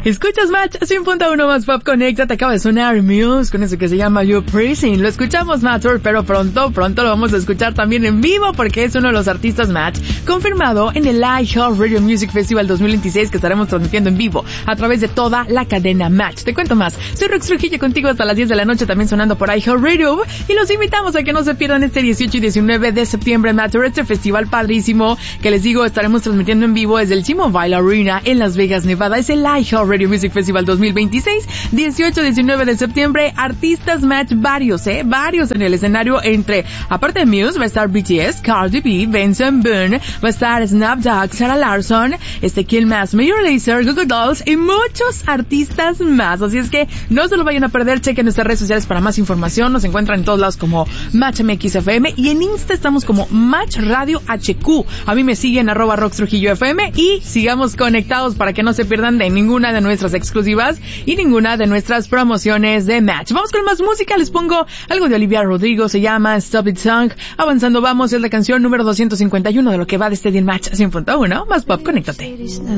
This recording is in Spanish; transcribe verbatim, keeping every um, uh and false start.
Escuchas Match cien punto uno más Pop Connecta. Te acaba de sonar Muse con eso que se llama You Praising. Lo escuchamos Match, pero pronto, pronto lo vamos a escuchar también en vivo porque es uno de los artistas Match confirmado en el iHeartRadio Music Festival dos mil veintiséis que estaremos transmitiendo en vivo a través de toda la cadena Match. Te cuento más. Soy Rox Trujillo contigo hasta las diez de la noche, también sonando por iHeartRadio, y los invitamos a que no se pierdan este dieciocho y diecinueve de septiembre en Match, este festival padrísimo que les digo estaremos transmitiendo en vivo desde el T-Mobile Arena en Las Vegas, Nevada. Es el iHeartRadio Music Festival dos mil veintiséis, dieciocho y diecinueve de septiembre, artistas Match, varios, eh, varios en el escenario. Entre, aparte de Muse, va a estar B T S, Cardi B, Benson Boone, va a estar Snapdog, Sarah Larson, este Kill Mass, Major Lazer, Google Dolls y muchos artistas más. Así es que no se lo vayan a perder. Chequen nuestras redes sociales para más información. Nos encuentran en todos lados como Match M X F M y en Insta estamos como Match Radio H Q. A mí me siguen arroba Rox Trujillo F M y sigamos conectados para que no se pierdan de ninguna de nuestras exclusivas y ninguna de nuestras promociones de Match. Vamos con más música. Les pongo algo de Olivia Rodrigo. Se llama Stop It Song. Avanzando vamos. Es la canción número doscientos cincuenta y uno de lo que va de este día en Match cien punto uno. Más Pop, conéctate.